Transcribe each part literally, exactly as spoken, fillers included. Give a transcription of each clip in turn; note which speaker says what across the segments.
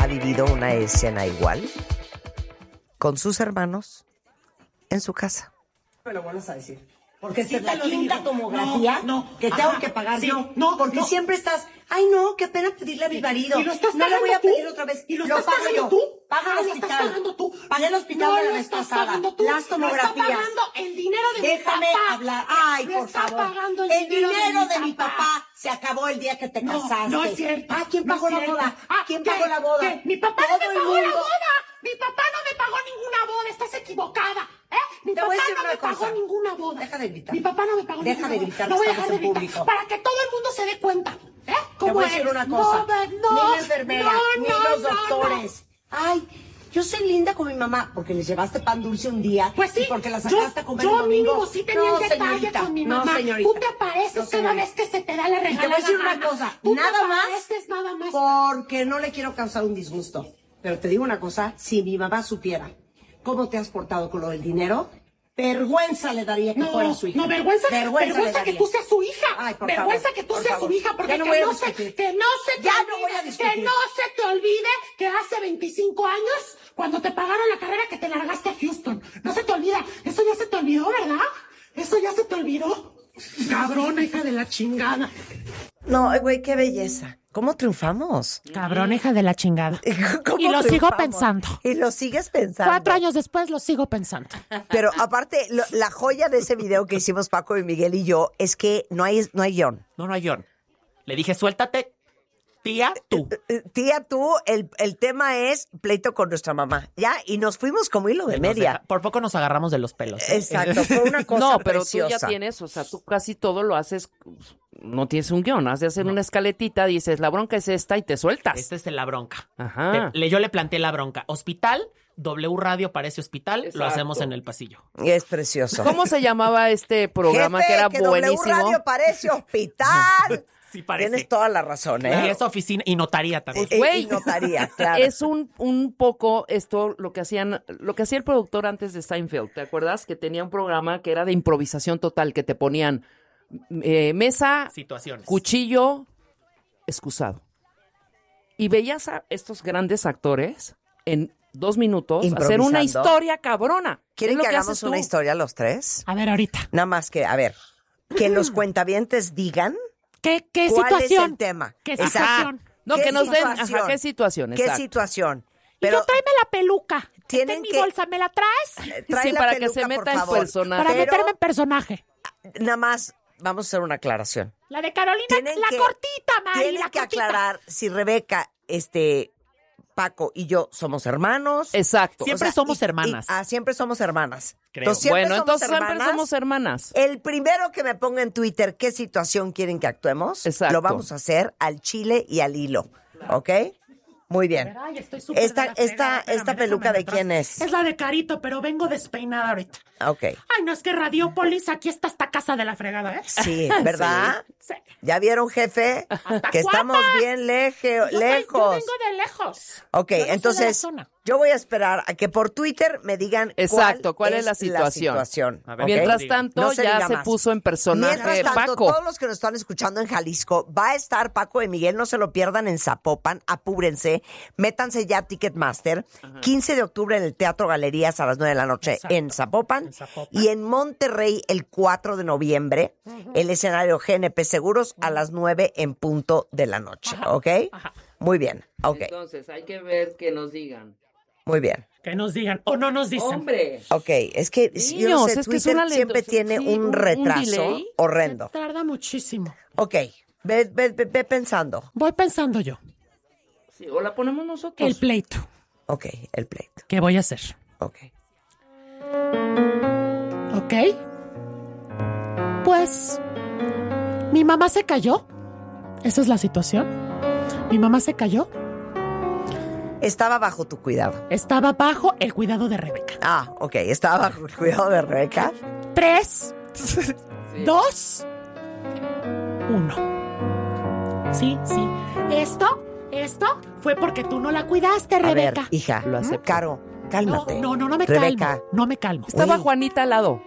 Speaker 1: ha vivido una escena igual con sus hermanos en su casa.
Speaker 2: Me lo vuelves a decir. Porque si te lo linda tomografía, no, no, que tengo Ajá, que pagar sí, yo. No, porque no. siempre estás, ay no, qué pena pedirle a mi marido. Y lo estás no le voy a pedir tú? otra vez. Y lo, lo estás pago yo. Tú. Paga el hospital. Lo estás pagando tú. Pagué el hospital no de la vez pasada. Tú. Las tomografías. Lo está pagando el dinero de Déjame
Speaker 1: mi papá.
Speaker 2: hablar. Ay, por favor. El, el dinero, dinero de, de mi papá. papá se acabó el día que te
Speaker 1: no,
Speaker 2: casaste.
Speaker 1: No es cierto.
Speaker 2: Ah, ¿quién pagó
Speaker 1: no
Speaker 2: la boda?
Speaker 1: Ah,
Speaker 2: ¿Quién
Speaker 1: ¿qué?
Speaker 2: pagó la boda?
Speaker 1: ¿Qué? Mi papá Todo no me pagó la boda. Mi papá no me pagó ninguna boda. Estás equivocada. ¿Eh? Mi
Speaker 2: Te
Speaker 1: papá
Speaker 2: voy a decir
Speaker 1: no
Speaker 2: una
Speaker 1: me
Speaker 2: cosa.
Speaker 1: pagó ninguna boda.
Speaker 2: Deja de gritar.
Speaker 1: Mi papá no me pagó
Speaker 2: Deja
Speaker 1: ninguna
Speaker 2: de
Speaker 1: boda.
Speaker 2: gritar.
Speaker 1: No voy a dejar de gritar.
Speaker 2: Público.
Speaker 1: Para que todo el mundo se dé cuenta. ¿Eh? ¿Cómo
Speaker 2: Te voy a
Speaker 1: eres?
Speaker 2: decir una cosa.
Speaker 1: No, no,
Speaker 2: ni la enfermera,
Speaker 1: no,
Speaker 2: ni
Speaker 1: no,
Speaker 2: los
Speaker 1: no,
Speaker 2: doctores. No. Ay, yo soy linda con mi mamá porque les llevaste pan dulce un día.
Speaker 1: Pues sí.
Speaker 2: Y porque la sacaste
Speaker 1: yo,
Speaker 2: a comer
Speaker 1: yo
Speaker 2: el domingo.
Speaker 1: mínimo sí tenía
Speaker 2: no,
Speaker 1: el detalle
Speaker 2: señorita,
Speaker 1: con mi mamá.
Speaker 2: No, señorita.
Speaker 1: Tú te apareces
Speaker 2: no,
Speaker 1: cada vez que se te da la regalada.
Speaker 2: Y te voy a decir una cosa.
Speaker 1: Tú
Speaker 2: nada
Speaker 1: te
Speaker 2: más.
Speaker 1: apareces, nada más.
Speaker 2: Porque no le quiero causar un disgusto. Pero te digo una cosa. Si mi mamá supiera cómo te has portado con lo del dinero, vergüenza le daría que
Speaker 1: no,
Speaker 2: fuera su hija.
Speaker 1: No, vergüenza, vergüenza, vergüenza que tú seas su hija.
Speaker 2: Ay, por
Speaker 1: vergüenza
Speaker 2: favor,
Speaker 1: que tú
Speaker 2: por
Speaker 1: seas
Speaker 2: favor.
Speaker 1: su hija, porque
Speaker 2: no
Speaker 1: que, no se, que no se te
Speaker 2: ya
Speaker 1: olvide,
Speaker 2: no voy a discutir.
Speaker 1: que no se te olvide que hace veinticinco años, cuando te pagaron la carrera, que te largaste a Houston. No se te olvida. Eso ya se te olvidó, ¿verdad? Eso ya se te olvidó. Cabrona, hija de la chingada.
Speaker 3: No, güey, qué belleza. ¿Cómo triunfamos?
Speaker 4: Cabrón, hija de la chingada.
Speaker 3: ¿Cómo
Speaker 4: y lo
Speaker 3: triunfamos?
Speaker 4: sigo pensando.
Speaker 3: Y lo sigues pensando.
Speaker 4: Cuatro años después lo sigo pensando.
Speaker 3: Pero aparte, lo, la joya de ese video que hicimos Paco y Miguel y yo es que no hay, no hay guión.
Speaker 5: No, no hay guión. Le dije, suéltate, tía, tú.
Speaker 3: Tía, tú, el, el tema es pleito con nuestra mamá. Ya, y nos fuimos como hilo de media.
Speaker 5: Deja, por poco nos agarramos de los pelos. ¿eh?
Speaker 3: Exacto, fue una cosa
Speaker 6: No, pero
Speaker 3: preciosa.
Speaker 6: tú ya tienes, o sea, tú casi todo lo haces, no tienes un guión, has de hacer no. una escaletita, dices, la bronca es esta y te sueltas.
Speaker 5: Esta es la bronca.
Speaker 6: Ajá.
Speaker 5: Le, yo le planteé la bronca. Hospital, W Radio parece hospital, Exacto. lo hacemos en el pasillo.
Speaker 3: Y es precioso.
Speaker 6: ¿Cómo se llamaba este programa
Speaker 3: Jefe,
Speaker 6: que era
Speaker 3: que
Speaker 6: buenísimo?
Speaker 3: W Radio parece hospital.
Speaker 5: Sí, parece.
Speaker 3: Tienes toda la razón, ¿eh?
Speaker 5: Y es oficina y notaría también.
Speaker 3: Y,
Speaker 6: Güey,
Speaker 3: y notaría, claro.
Speaker 6: Es un, un poco esto, lo que hacían, lo que hacía el productor antes de Seinfeld, ¿te acuerdas? Que tenía un programa que era de improvisación total, que te ponían eh, mesa,
Speaker 5: situaciones,
Speaker 6: cuchillo, excusado. Y veías a estos grandes actores en dos minutos hacer una historia cabrona.
Speaker 3: ¿Quieren
Speaker 6: es lo
Speaker 3: que,
Speaker 6: que
Speaker 3: hagamos una historia los tres?
Speaker 4: A ver, ahorita.
Speaker 3: Nada más que, a ver, que los cuentavientes digan
Speaker 4: ¿Qué, qué
Speaker 3: cuál
Speaker 4: situación?
Speaker 3: es el tema.
Speaker 4: ¿Qué
Speaker 3: Exacto.
Speaker 4: situación?
Speaker 6: No,
Speaker 3: ¿Qué
Speaker 6: que nos den,
Speaker 3: situación?
Speaker 6: ajá, ¿qué situación?
Speaker 3: ¿Qué
Speaker 6: Exacto.
Speaker 3: situación?
Speaker 4: Pero, y yo tráeme la peluca.
Speaker 3: Tienen
Speaker 4: en mi
Speaker 3: que,
Speaker 4: bolsa, ¿me la traes?
Speaker 3: Trae
Speaker 6: sí,
Speaker 3: la
Speaker 6: para
Speaker 3: peluca,
Speaker 6: que se meta en
Speaker 3: favor.
Speaker 6: personaje.
Speaker 4: Para
Speaker 3: Pero,
Speaker 4: meterme en personaje.
Speaker 3: Nada más, vamos a hacer una aclaración.
Speaker 4: La de Carolina,
Speaker 3: Tienen
Speaker 4: la
Speaker 3: que,
Speaker 4: cortita, Mari,
Speaker 3: Tienen
Speaker 4: la
Speaker 3: que
Speaker 4: cortita.
Speaker 3: aclarar si Rebeca, este, Paco y yo somos hermanos.
Speaker 6: Exacto.
Speaker 5: Siempre
Speaker 3: O sea,
Speaker 5: somos
Speaker 3: y-
Speaker 5: hermanas.
Speaker 3: y- ah, siempre somos hermanas.
Speaker 5: Creo.
Speaker 3: Entonces, siempre
Speaker 6: Bueno,
Speaker 3: somos
Speaker 6: entonces siempre
Speaker 3: hermanas.
Speaker 6: somos hermanas.
Speaker 3: El primero que me ponga en Twitter qué situación quieren que actuemos,
Speaker 6: Exacto.
Speaker 3: lo vamos a hacer al chile y al hilo. ¿Ok? Muy bien.
Speaker 4: Ay, estoy súper
Speaker 3: Esta,
Speaker 4: de la fregada.
Speaker 3: esta,
Speaker 4: Espérame,
Speaker 3: esta peluca
Speaker 4: déjame
Speaker 3: de quién
Speaker 4: atrás.
Speaker 3: es.
Speaker 4: Es la de Carito, pero vengo despeinada ahorita.
Speaker 3: Ok.
Speaker 4: Ay, no, es que Radiópolis, aquí está esta casa de la fregada, ¿eh?
Speaker 3: Sí, ¿verdad?
Speaker 4: Sí.
Speaker 3: ¿Ya vieron, jefe?
Speaker 4: Hasta
Speaker 3: Que
Speaker 4: Cuapa.
Speaker 3: estamos bien leje-
Speaker 4: Yo soy-
Speaker 3: lejos.
Speaker 4: yo vengo de lejos.
Speaker 3: Ok,
Speaker 4: Yo no soy de la
Speaker 3: entonces
Speaker 4: zona.
Speaker 3: yo voy a esperar a que por Twitter me digan
Speaker 6: Exacto,
Speaker 3: cuál,
Speaker 6: ¿cuál es la situación?
Speaker 3: situación,
Speaker 5: A ver,
Speaker 3: ¿ok?
Speaker 6: Mientras tanto,
Speaker 3: No se
Speaker 6: ya
Speaker 3: diga
Speaker 6: se
Speaker 3: más.
Speaker 6: puso en personaje
Speaker 3: Mientras tanto,
Speaker 6: Paco.
Speaker 3: todos los que nos están escuchando en Jalisco, va a estar Paco de Miguel, no se lo pierdan en Zapopan, apúrense, métanse ya a Ticketmaster, Ajá. quince de octubre en el Teatro Galerías a las nueve de la noche
Speaker 4: Exacto.
Speaker 3: en Zapopan,
Speaker 4: En Zapopan.
Speaker 3: y en Monterrey el cuatro de noviembre, uh-huh. el escenario G N P Seguros a las nueve en punto de la noche,
Speaker 4: Ajá.
Speaker 3: ¿ok?
Speaker 4: Ajá.
Speaker 3: Muy bien, ok,
Speaker 6: Entonces, hay que ver que nos digan.
Speaker 3: muy bien.
Speaker 4: Que nos digan, o no nos dicen.
Speaker 6: Hombre.
Speaker 3: Ok, es que yo no
Speaker 6: Niños,
Speaker 3: sé,
Speaker 6: es que es
Speaker 3: Twitter
Speaker 6: una lento-
Speaker 3: siempre tiene
Speaker 6: sí,
Speaker 3: un
Speaker 6: un- un
Speaker 3: retraso
Speaker 6: delay.
Speaker 3: horrendo.
Speaker 4: Se tarda muchísimo.
Speaker 3: Ok, ve, ve, ve, ve pensando.
Speaker 4: Voy pensando yo.
Speaker 6: Sí, o la ponemos nosotros.
Speaker 4: El pleito.
Speaker 3: Ok, el pleito.
Speaker 4: ¿Qué voy a hacer?
Speaker 3: Ok.
Speaker 4: ¿Ok? Pues, mi mamá se cayó. Esa es la situación. Mi mamá se cayó.
Speaker 3: Estaba bajo tu cuidado.
Speaker 4: Estaba bajo el cuidado de Rebeca.
Speaker 3: Ah, ok, estaba bajo el cuidado de Rebeca.
Speaker 4: Tres, dos, uno. Sí, sí. Esto, esto fue porque tú no la cuidaste,
Speaker 3: A
Speaker 4: Rebeca.
Speaker 3: ver, hija,
Speaker 6: Lo acepto.
Speaker 3: Caro, cálmate.
Speaker 4: No, no, no me
Speaker 3: Rebeca,
Speaker 4: calmo. No me calmo.
Speaker 6: Estaba
Speaker 3: Oye.
Speaker 6: Juanita al lado.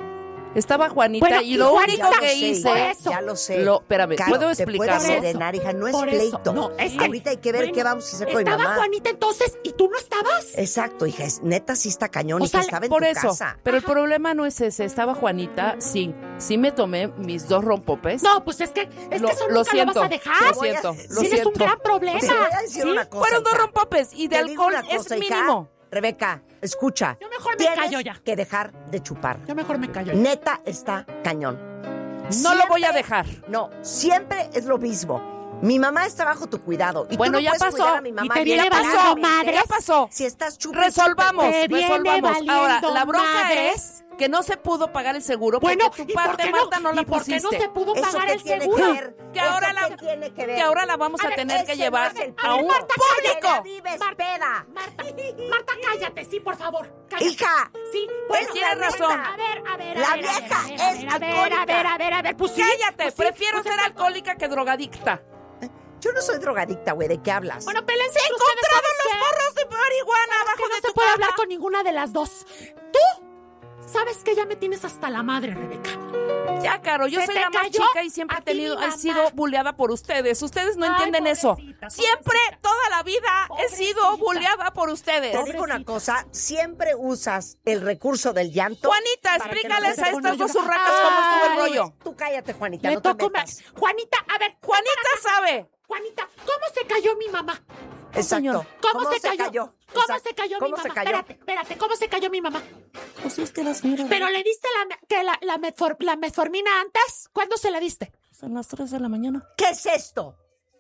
Speaker 6: Estaba Juanita
Speaker 4: Bueno,
Speaker 6: y lo
Speaker 4: Juanita,
Speaker 6: único que
Speaker 3: sé,
Speaker 6: hice...
Speaker 3: ya, ya lo sé.
Speaker 6: Lo, espérame,
Speaker 3: Caro,
Speaker 6: ¿puedo
Speaker 3: te
Speaker 6: explicarlo?
Speaker 3: puedes serenar, hija, no es
Speaker 4: Por eso.
Speaker 3: pleito.
Speaker 4: No, es que-
Speaker 3: Ahorita hay que ver
Speaker 4: bueno,
Speaker 3: qué vamos a hacer con mi
Speaker 4: Estaba
Speaker 3: mamá.
Speaker 4: Juanita entonces y tú no estabas.
Speaker 3: Exacto, hija, es, neta sí está cañón
Speaker 4: O
Speaker 3: y
Speaker 4: sea,
Speaker 3: que estaba en
Speaker 6: Por
Speaker 3: tu
Speaker 6: eso,
Speaker 3: casa.
Speaker 6: pero el problema no es ese. Estaba Juanita, sí, sí me tomé mis dos rompopes.
Speaker 4: No, pues es que, es
Speaker 6: Lo-
Speaker 4: que eso
Speaker 6: lo
Speaker 4: nunca
Speaker 6: siento,
Speaker 4: lo vas a dejar.
Speaker 6: lo siento, lo
Speaker 4: Tienes
Speaker 6: siento.
Speaker 4: un gran problema.
Speaker 3: Te voy a decir
Speaker 4: Sí.
Speaker 3: una cosa,
Speaker 6: Fueron dos
Speaker 3: hija.
Speaker 6: rompopes y de
Speaker 3: Te digo
Speaker 6: alcohol
Speaker 3: una cosa,
Speaker 6: es
Speaker 3: hija.
Speaker 6: mínimo.
Speaker 3: Rebeca, escucha.
Speaker 4: Yo mejor me
Speaker 3: Tienes
Speaker 4: callo ya.
Speaker 3: que dejar de chupar.
Speaker 4: Yo mejor me callo.
Speaker 3: Neta está cañón.
Speaker 6: No lo voy a
Speaker 3: Siempre-
Speaker 6: dejar.
Speaker 3: No, siempre es lo mismo. Mi mamá está bajo tu cuidado. Y
Speaker 6: Bueno,
Speaker 3: tú no
Speaker 6: ya
Speaker 3: puedes
Speaker 6: pasó.
Speaker 3: cuidar a mi mamá
Speaker 4: Y te
Speaker 3: bien
Speaker 4: viene
Speaker 3: claramente.
Speaker 4: valiendo madres.
Speaker 6: Ya pasó.
Speaker 3: Si estás chupando.
Speaker 6: Resolvamos,
Speaker 4: Te viene
Speaker 6: resolvamos. Ahora,
Speaker 4: valiendo
Speaker 6: la bronca
Speaker 4: madres.
Speaker 6: es que no se pudo pagar el seguro
Speaker 4: Bueno,
Speaker 6: porque tu
Speaker 4: ¿y por
Speaker 6: parte,
Speaker 4: qué
Speaker 6: Marta, no, la
Speaker 4: ¿Y por qué no
Speaker 6: pusiste.
Speaker 4: se pudo
Speaker 3: ¿Eso
Speaker 4: pagar
Speaker 3: qué
Speaker 4: el
Speaker 3: tiene
Speaker 4: seguro?
Speaker 3: que ver?
Speaker 6: Que
Speaker 3: ¿Eso
Speaker 6: ahora la-
Speaker 3: qué tiene que ver?
Speaker 6: Que ahora la vamos a,
Speaker 4: A ver,
Speaker 6: tener
Speaker 3: ese
Speaker 6: que
Speaker 3: no
Speaker 6: llevar
Speaker 3: es el
Speaker 6: a un
Speaker 3: Marta,
Speaker 6: público.
Speaker 3: cállate, vives
Speaker 4: Marta,
Speaker 3: peda.
Speaker 4: Marta, Marta, cállate, sí, por favor. Cállate.
Speaker 3: Hija,
Speaker 4: Sí,
Speaker 3: bueno,
Speaker 6: tienes
Speaker 3: la
Speaker 6: razón.
Speaker 3: neta.
Speaker 4: A ver, a ver, a
Speaker 3: La
Speaker 4: ver,
Speaker 3: vieja
Speaker 4: a ver, a ver,
Speaker 3: es
Speaker 4: a ver, a ver,
Speaker 3: alcohólica.
Speaker 4: a ver, a ver, a ver, pues sí.
Speaker 6: Cállate,
Speaker 4: pues sí,
Speaker 6: prefiero
Speaker 4: pues
Speaker 6: ser
Speaker 4: es-
Speaker 6: alcohólica que drogadicta.
Speaker 3: Yo no soy drogadicta, güey. ¿De qué hablas?
Speaker 4: Bueno, pélense entre ustedes,
Speaker 6: Encontraron
Speaker 4: ¿sabes
Speaker 6: los
Speaker 4: qué?
Speaker 6: porros de marihuana
Speaker 4: ¿Sabes
Speaker 6: abajo
Speaker 4: que no
Speaker 6: de
Speaker 4: se
Speaker 6: tu
Speaker 4: puede
Speaker 6: cama?
Speaker 4: hablar con ninguna de las dos. Tú sabes que ya me tienes hasta la madre, Rebeca.
Speaker 6: Ya, Caro, yo
Speaker 4: ¿Se
Speaker 6: soy
Speaker 4: te
Speaker 6: la más
Speaker 4: cayó?
Speaker 6: chica y siempre
Speaker 4: A
Speaker 6: he
Speaker 4: ti
Speaker 6: tenido,
Speaker 4: mi
Speaker 6: he
Speaker 4: mamá.
Speaker 6: sido bulleada por ustedes. Ustedes no
Speaker 4: Ay,
Speaker 6: entienden eso.
Speaker 4: pobrecita,
Speaker 6: Siempre,
Speaker 4: pobrecita.
Speaker 6: toda la vida, he sido
Speaker 4: Pobrecita.
Speaker 6: bulleada por ustedes.
Speaker 3: Te digo una cosa, siempre usas el recurso del llanto.
Speaker 6: Juanita,
Speaker 3: para que
Speaker 6: explícales
Speaker 3: no
Speaker 6: a
Speaker 3: se
Speaker 6: estas
Speaker 3: ponga
Speaker 6: dos
Speaker 3: yo-
Speaker 6: urracas cómo estuvo el
Speaker 4: Ay,
Speaker 6: rollo.
Speaker 3: Tú cállate, Juanita,
Speaker 4: Le
Speaker 3: no te
Speaker 4: tocó ma-
Speaker 3: metas.
Speaker 4: Juanita, a ver,
Speaker 6: Juanita sabe.
Speaker 4: Juanita, ¿cómo se cayó mi mamá?
Speaker 3: Exacto.
Speaker 6: señor.
Speaker 4: ¿Cómo, se, cayó? ¿Cómo
Speaker 3: Exacto.
Speaker 4: se cayó
Speaker 3: ¿Cómo
Speaker 4: mi
Speaker 3: se
Speaker 4: mamá?
Speaker 3: cayó?
Speaker 4: Espérate, espérate, ¿cómo se cayó mi mamá?
Speaker 6: Pues es que la señora...
Speaker 4: Pero le diste la, me- que la, la, metfor- la metformina antes. ¿Cuándo se la diste?
Speaker 6: Son las tres de la mañana.
Speaker 3: ¿Qué es esto?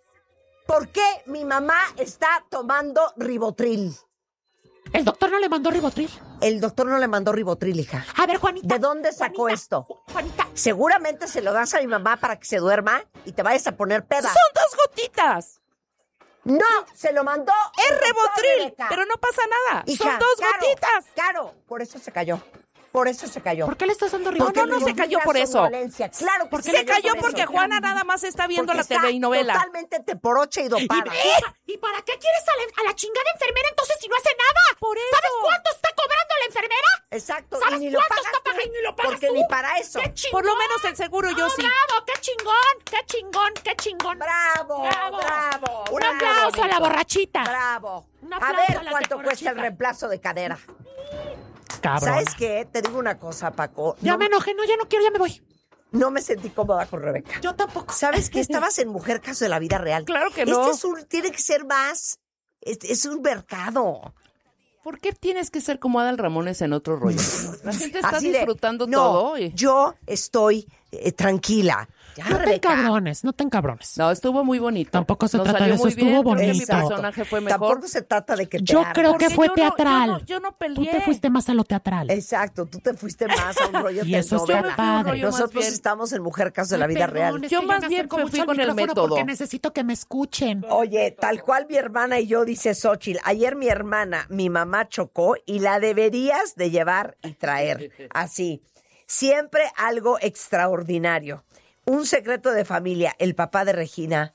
Speaker 3: ¿Por qué mi mamá está tomando ribotril?
Speaker 4: El doctor no le mandó Ribotril.
Speaker 3: El doctor no le mandó ribotril, hija.
Speaker 4: A ver, Juanita.
Speaker 3: ¿De dónde sacó
Speaker 4: Juanita,
Speaker 3: esto?
Speaker 4: Ju- Juanita,
Speaker 3: Seguramente se lo das a mi mamá para que se duerma y te vayas a poner peda.
Speaker 6: Son dos gotitas.
Speaker 3: No, se lo mandó.
Speaker 6: Es
Speaker 3: el doctor,
Speaker 6: Rebotril,
Speaker 3: Rebeca.
Speaker 6: pero no pasa nada.
Speaker 3: Hija,
Speaker 6: Son dos
Speaker 3: Caro,
Speaker 6: gotitas.
Speaker 3: Caro, por eso se cayó. Por eso se cayó.
Speaker 4: ¿por qué le estás dando
Speaker 6: No,
Speaker 4: Ribotril?
Speaker 6: no, no se cayó por eso.
Speaker 3: Somnolencia. Claro, porque
Speaker 6: Se cayó porque Juana nada más está viendo la telenovela.
Speaker 3: Totalmente teporocha y dopada.
Speaker 4: ¿Y, ¿Y para qué quieres a la, a la chingada enfermera entonces si no hace nada?
Speaker 6: Por eso.
Speaker 4: ¿Sabes cuánto está cobrando la enfermera?
Speaker 3: Exacto.
Speaker 4: ¿Sabes
Speaker 3: Y ni lo
Speaker 4: cuánto
Speaker 3: pagas
Speaker 4: está
Speaker 3: tú,
Speaker 4: pagando? Y ni lo pagas
Speaker 3: porque
Speaker 4: tú.
Speaker 3: ni para eso.
Speaker 4: ¡Qué chingón!
Speaker 6: Por lo menos el seguro yo
Speaker 4: ¡Oh,
Speaker 6: sí.
Speaker 4: bravo! ¡Qué chingón! ¡Qué chingón! ¡Qué chingón!
Speaker 3: Bravo,
Speaker 4: Bravo.
Speaker 3: bravo.
Speaker 4: Un
Speaker 3: bravo,
Speaker 4: aplauso a la
Speaker 3: bonito.
Speaker 4: borrachita.
Speaker 3: Bravo.
Speaker 4: Un
Speaker 3: A
Speaker 4: aplauso a
Speaker 3: ver
Speaker 4: la
Speaker 3: cuánto cuesta el
Speaker 4: borrachita.
Speaker 3: reemplazo de cadera.
Speaker 4: Cabrón.
Speaker 3: ¿Sabes qué? Te digo una cosa, Paco.
Speaker 4: Ya
Speaker 3: no,
Speaker 4: me enojé, no, ya no quiero, ya me voy.
Speaker 3: no me sentí cómoda con Rebeca.
Speaker 4: Yo tampoco.
Speaker 3: ¿Sabes qué? Estabas en Mujer Caso de la Vida Real.
Speaker 6: Claro que no.
Speaker 3: Este es un, tiene que ser más. Este es un mercado.
Speaker 6: ¿Por qué tienes que ser como Adal Ramones en otro rollo? La gente está
Speaker 3: Así de,
Speaker 6: disfrutando
Speaker 3: no,
Speaker 6: todo. y-
Speaker 3: Yo estoy eh, tranquila. Ya,
Speaker 4: No te
Speaker 3: Rebeca.
Speaker 4: encabrones, no te encabrones.
Speaker 6: No, estuvo muy bonito.
Speaker 4: Tampoco se
Speaker 6: Nos
Speaker 4: trata
Speaker 6: salió
Speaker 4: de eso,
Speaker 6: muy
Speaker 4: estuvo
Speaker 6: bien, creo que
Speaker 4: bonito.
Speaker 6: mi personaje fue mejor.
Speaker 3: Tampoco se trata de que te
Speaker 4: Yo
Speaker 3: ardas.
Speaker 4: creo que
Speaker 6: Porque
Speaker 4: fue
Speaker 6: yo no- yo
Speaker 4: teatral.
Speaker 6: no- yo no
Speaker 4: Tú
Speaker 6: peleé.
Speaker 4: te fuiste más a lo teatral.
Speaker 3: Exacto, tú te fuiste más a un rollo
Speaker 4: Y eso
Speaker 3: telenovela.
Speaker 4: está padre.
Speaker 6: rollo más
Speaker 3: Nosotros
Speaker 6: bien.
Speaker 3: estamos en Mujer Caso de la
Speaker 4: Ay,
Speaker 3: Vida
Speaker 4: perdón,
Speaker 3: Real.
Speaker 4: es
Speaker 6: Yo
Speaker 4: que
Speaker 6: más
Speaker 4: me
Speaker 6: bien
Speaker 4: acerco
Speaker 6: me
Speaker 4: mucho
Speaker 6: fui
Speaker 4: al
Speaker 6: con el
Speaker 4: micrófono
Speaker 6: método.
Speaker 4: Porque necesito que me escuchen.
Speaker 3: Oye, tal cual mi hermana y yo, dice Xochitl, ayer mi hermana, mi mamá chocó y la deberías de llevar y traer. Así. Siempre algo extraordinario. Un secreto de familia. El papá de Regina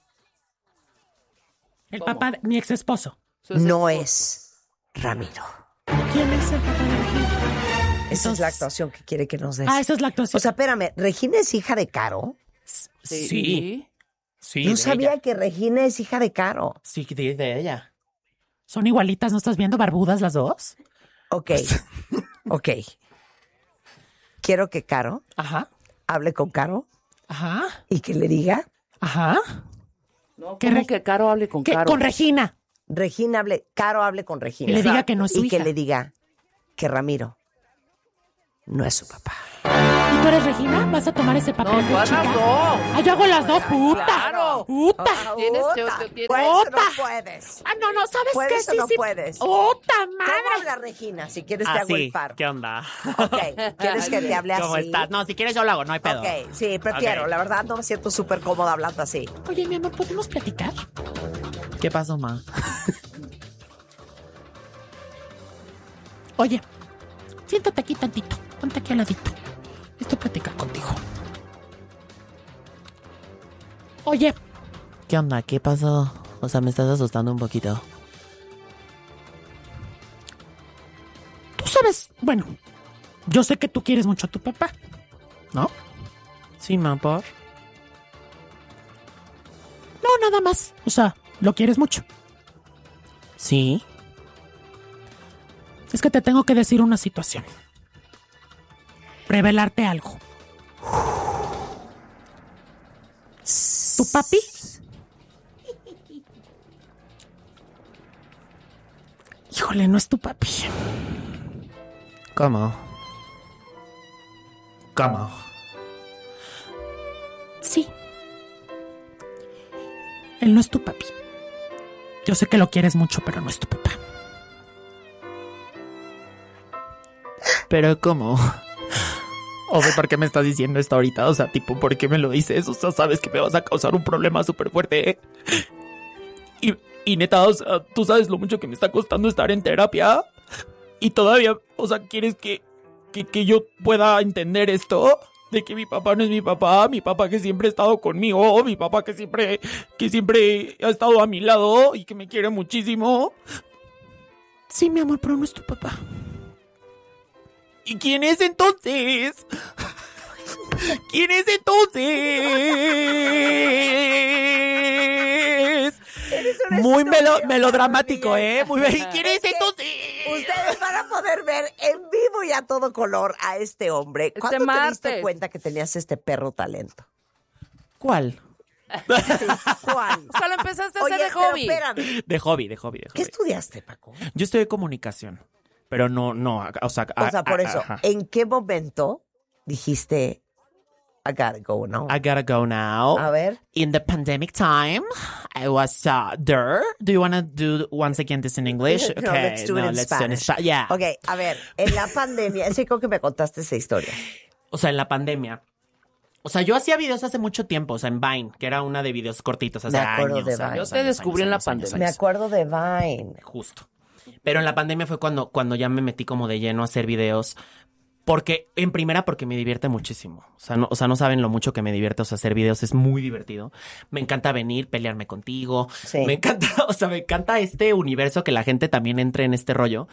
Speaker 4: El papá de mi ex esposo.
Speaker 6: Su ex
Speaker 3: no
Speaker 6: esposo.
Speaker 3: es Ramiro.
Speaker 4: ¿Quién es el papá de Regina?
Speaker 3: Esa es la actuación que quiere que nos des.
Speaker 4: Ah, esa es la actuación.
Speaker 3: O sea, espérame, ¿Regina es hija de Caro?
Speaker 6: Sí.
Speaker 5: Sí. Sí,
Speaker 3: No
Speaker 5: de
Speaker 3: sabía
Speaker 5: ella.
Speaker 3: que Regina es hija de Caro.
Speaker 5: Sí, de, de ella.
Speaker 4: Son igualitas, ¿no estás viendo barbudas las dos?
Speaker 3: Ok, ok. Quiero que Caro
Speaker 5: Ajá.
Speaker 3: hable con Caro
Speaker 4: Ajá,
Speaker 3: y que le diga,
Speaker 4: ajá.
Speaker 6: No,
Speaker 4: ¿Qué
Speaker 6: ¿cómo
Speaker 4: re-
Speaker 6: que Caro hable con
Speaker 4: ¿Qué?
Speaker 6: Caro?
Speaker 4: Con Regina.
Speaker 3: Regina hable, Caro hable con Regina.
Speaker 4: Y le diga que no es su
Speaker 3: Y que
Speaker 4: hija.
Speaker 3: le diga que Ramiro no es su papá.
Speaker 4: ¿Y tú eres Regina? ¿Vas a tomar ese papel
Speaker 6: No,
Speaker 4: de
Speaker 6: tú haz
Speaker 4: chica?
Speaker 6: las dos.
Speaker 4: Ah, yo hago las dos, puta.
Speaker 6: Claro.
Speaker 4: Puta.
Speaker 3: Ah,
Speaker 6: Tienes- te-
Speaker 3: puta,
Speaker 6: te- tienes-
Speaker 3: ¿puedes o no
Speaker 4: Puta.
Speaker 3: puedes?
Speaker 4: Ah, no, no, ¿sabes
Speaker 3: ¿Puedes
Speaker 4: qué?
Speaker 3: o
Speaker 4: Sí,
Speaker 3: no
Speaker 4: sí.
Speaker 3: puedes?
Speaker 4: ¡Puta
Speaker 3: ¿Cómo
Speaker 4: madre!
Speaker 3: habla Regina? Si quieres te
Speaker 5: Ah,
Speaker 3: hago
Speaker 5: sí.
Speaker 3: el paro.
Speaker 5: ¿Qué onda?
Speaker 3: Ok, ¿quieres que te hable así?
Speaker 5: ¿Cómo estás? No, si quieres yo lo hago, no hay pedo.
Speaker 3: Ok, sí, prefiero.
Speaker 5: Ok.
Speaker 3: La verdad no me siento súper cómoda hablando así.
Speaker 4: Oye, mi amor, ¿podemos platicar?
Speaker 5: ¿Qué pasó, ma?
Speaker 4: Oye, siéntate aquí tantito. Ponte aquí al ladito. Estoy platicar contigo. Oye,
Speaker 5: ¿Qué onda? ¿Qué pasó? O sea, me estás asustando un poquito.
Speaker 4: tú sabes, bueno, yo sé que tú quieres mucho a tu papá.
Speaker 5: ¿No? Sí, ma, ¿por?
Speaker 4: No, nada más. O sea, lo quieres mucho.
Speaker 5: Sí.
Speaker 4: Es que te tengo que decir una situación. Revelarte algo. ¿Tu papi? Híjole, no es tu papi.
Speaker 5: ¿Cómo? ¿Cómo?
Speaker 4: Sí. Él no es tu papi. Yo sé que lo quieres mucho, pero no es tu papá.
Speaker 5: ¿Pero cómo? O sea, ¿por qué me estás diciendo esto ahorita? O sea, tipo, ¿por qué me lo dices? O sea, sabes que me vas a causar un problema súper fuerte, ¿eh? Y, y neta, o sea, tú sabes lo mucho que me está costando estar en terapia. Y todavía, o sea, ¿quieres que, que, que yo pueda entender esto? De que mi papá no es mi papá, mi papá que siempre ha estado conmigo, mi papá que siempre, que siempre ha estado a mi lado y que me quiere muchísimo.
Speaker 4: Sí, mi amor, pero no es tu papá.
Speaker 5: ¿Y quién es entonces? ¿Quién es entonces? Muy melo melodramático, ¿eh? Muy bien. ¿Quién es entonces?
Speaker 3: Ustedes van a poder ver en vivo y a todo color a este hombre. ¿Cuándo
Speaker 6: Este
Speaker 3: te diste
Speaker 6: martes.
Speaker 3: cuenta que tenías este perro talento?
Speaker 5: ¿Cuál?
Speaker 3: ¿Cuál?
Speaker 6: O sea, lo empezaste a
Speaker 3: Oye,
Speaker 6: hacer de
Speaker 3: pero
Speaker 6: hobby.
Speaker 3: espérame.
Speaker 5: De hobby, de hobby, de hobby.
Speaker 3: ¿Qué estudiaste, Paco?
Speaker 5: Yo estudié comunicación, pero no, no, o sea...
Speaker 3: O sea, por
Speaker 5: a-
Speaker 3: eso,
Speaker 5: ajá.
Speaker 3: ¿en qué momento dijiste, I gotta go now?
Speaker 5: I gotta go now.
Speaker 3: A ver.
Speaker 5: In the pandemic time, I was uh, there. Do you want to do once again this in English?
Speaker 3: No, let's do it in
Speaker 5: let's do it in
Speaker 3: Spanish.
Speaker 5: Spa- Yeah.
Speaker 3: Ok, a ver, en la pandemia, sí creo que me contaste esa historia.
Speaker 5: O sea, en la pandemia. O sea, yo hacía videos hace mucho tiempo, o sea, en Vine, que era una de videos cortitos hace
Speaker 3: Me acuerdo
Speaker 5: años.
Speaker 3: de Vine.
Speaker 5: años,
Speaker 6: Yo te
Speaker 5: años,
Speaker 6: descubrí
Speaker 5: años,
Speaker 6: en la
Speaker 5: años,
Speaker 6: pandemia.
Speaker 5: años,
Speaker 3: Me
Speaker 5: años.
Speaker 3: acuerdo de Vine.
Speaker 5: Justo. Pero en la pandemia fue cuando, cuando ya me metí como de lleno a hacer videos. Porque, en primera, porque me divierte muchísimo. O sea, no, o sea, no saben lo mucho que me divierte. O sea, hacer videos es muy divertido. Me encanta venir, pelearme contigo.
Speaker 3: Sí.
Speaker 5: Me encanta, o sea, me encanta este universo, que la gente también entre en este rollo.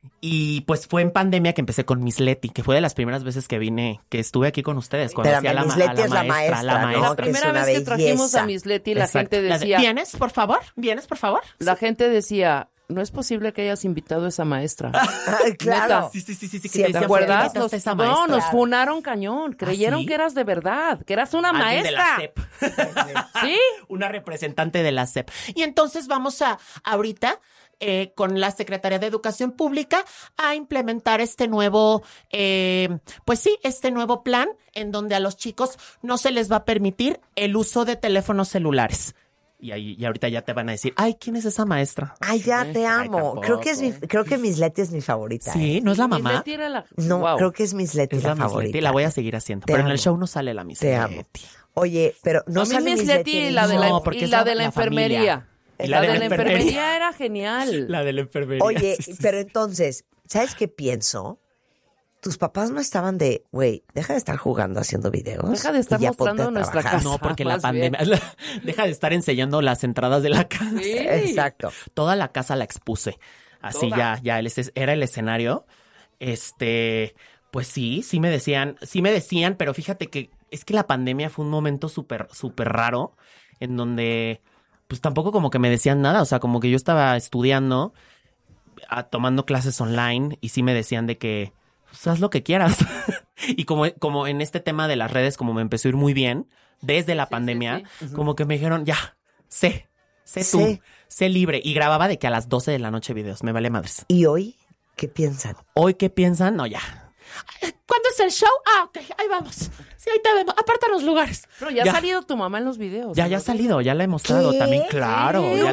Speaker 5: Y pues fue en pandemia que empecé con Miss Leti, que fue de las primeras veces que vine, que estuve aquí con ustedes. Cuando
Speaker 3: Espérame,
Speaker 5: hacía la,
Speaker 3: Miss
Speaker 5: ma-
Speaker 3: Leti
Speaker 5: a
Speaker 3: es la maestra,
Speaker 5: la
Speaker 3: ¿no?
Speaker 5: maestra.
Speaker 6: La
Speaker 3: Que es
Speaker 6: primera
Speaker 3: una
Speaker 6: vez que trajimos
Speaker 3: belleza.
Speaker 6: a Miss Leti, la
Speaker 5: Exacto.
Speaker 6: gente
Speaker 5: La de,
Speaker 6: decía,
Speaker 5: ¿vienes, por favor? ¿Vienes, por favor?
Speaker 6: la gente decía, no es posible que hayas invitado a esa maestra.
Speaker 3: Ay, claro.
Speaker 6: Neta.
Speaker 5: Sí, sí, sí, sí, sí.
Speaker 3: Sí,
Speaker 5: que
Speaker 3: ¿te
Speaker 5: decían,
Speaker 6: ¿Te acuerdas?
Speaker 5: "¿Por qué
Speaker 6: Nos,
Speaker 5: invitaste a esa
Speaker 6: no,
Speaker 5: maestra?"
Speaker 6: nos funaron cañón. Creyeron
Speaker 5: ¿sí?
Speaker 6: que eras de verdad, que eras una
Speaker 5: Alguien de la
Speaker 6: maestra.
Speaker 5: S E P.
Speaker 6: ¿Sí?
Speaker 5: Una representante de la S E P. Y entonces vamos a, ahorita, eh, con la Secretaría de Educación Pública, a implementar este nuevo, eh, pues sí, este nuevo plan en donde a los chicos no se les va a permitir el uso de teléfonos celulares. Y ahí, y ahorita ya te van a decir, ay, ¿quién es esa maestra?
Speaker 3: Ay, ya te
Speaker 5: Ay,
Speaker 3: amo.
Speaker 5: tampoco.
Speaker 3: Creo que es mi, creo que Miss Leti es mi favorita. ¿eh?
Speaker 5: Sí, ¿no es la
Speaker 6: Miss
Speaker 5: mamá?
Speaker 6: Leti era la...
Speaker 3: No,
Speaker 6: Wow.
Speaker 3: creo que es Miss Leti
Speaker 5: Es
Speaker 3: la,
Speaker 5: la Miss
Speaker 3: favorita.
Speaker 5: Leti, la voy a seguir haciendo.
Speaker 3: Te
Speaker 5: pero en
Speaker 3: amo.
Speaker 5: el show no sale la Miss
Speaker 3: Te amo.
Speaker 5: Leti.
Speaker 3: Oye, pero no
Speaker 6: a mí
Speaker 3: sale
Speaker 6: Miss
Speaker 3: Miss
Speaker 6: Leti
Speaker 3: en
Speaker 6: y
Speaker 3: el
Speaker 6: la de la,
Speaker 3: show.
Speaker 5: No, porque
Speaker 6: y
Speaker 5: es
Speaker 6: la
Speaker 5: la-
Speaker 6: de la
Speaker 5: la familia.
Speaker 6: enfermería.
Speaker 5: Y
Speaker 6: La, de la enfermería era genial.
Speaker 5: La de la enfermería.
Speaker 3: Oye,
Speaker 5: sí, sí,
Speaker 3: pero
Speaker 5: sí.
Speaker 3: entonces, ¿sabes qué pienso? Tus papás no estaban de, güey, deja de estar jugando haciendo videos.
Speaker 6: Deja de estar
Speaker 3: y ya
Speaker 6: mostrando
Speaker 3: ponte a
Speaker 6: nuestra
Speaker 3: trabajar.
Speaker 6: casa.
Speaker 5: No, porque la
Speaker 6: Más
Speaker 5: pandemia... Deja de estar enseñando las entradas de la casa.
Speaker 6: Sí.
Speaker 3: Exacto.
Speaker 5: Toda la casa la expuse. Así
Speaker 6: Toda.
Speaker 5: ya, ya el es- era el escenario. Este, pues sí, sí me decían, sí me decían, pero fíjate que es que la pandemia fue un momento súper, súper raro, en donde, pues tampoco como que me decían nada. O sea, como que yo estaba estudiando, a- tomando clases online, y sí me decían de que, pues haz lo que quieras. Y como, como en este tema de las redes, como me empezó a ir muy bien, desde la
Speaker 6: Sí,
Speaker 5: pandemia,
Speaker 6: sí, sí.
Speaker 5: como que me dijeron, ya, sé, sé tú,
Speaker 3: Sí.
Speaker 5: sé libre. Y grababa de que a las doce de la noche videos, me vale madres.
Speaker 3: ¿Y hoy qué piensan?
Speaker 5: Hoy, ¿qué piensan? No, ya.
Speaker 4: ¿Cuándo es el show? Ah, ok, ahí vamos. Sí, ahí te vemos. Aparta los lugares.
Speaker 6: Pero ya,
Speaker 5: Ya.
Speaker 6: ha salido tu mamá en los videos.
Speaker 5: Ya,
Speaker 6: ¿no?
Speaker 5: ya ha salido, ya la he mostrado
Speaker 3: ¿Qué?
Speaker 5: también, claro.
Speaker 3: ¿Qué?
Speaker 5: Ya